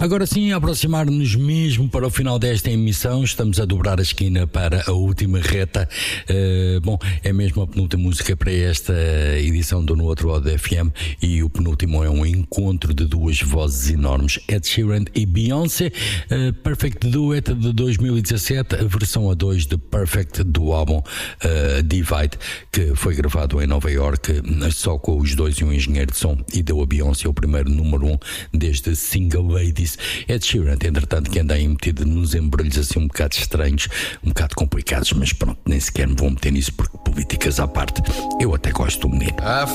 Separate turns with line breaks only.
Agora sim, a aproximar-nos mesmo para o final desta emissão, estamos a dobrar a esquina para a última reta. Bom, é mesmo a penúltima música para esta edição do No Outro Lado da FM, e o penúltimo é um encontro de duas vozes enormes, Ed Sheeran e Beyoncé. Perfect Duet de 2017, a versão a 2 de Perfect do álbum Divide, que foi gravado em Nova York só com os dois e um engenheiro de som, e deu a Beyoncé o primeiro número 1 desde Single Ladies. Ed Sheeran, entretanto, que anda aí metido nos embrulhos assim um bocado estranhos, um bocado complicados, mas pronto, nem sequer me vou meter nisso porque políticas à parte, eu até gosto do menino.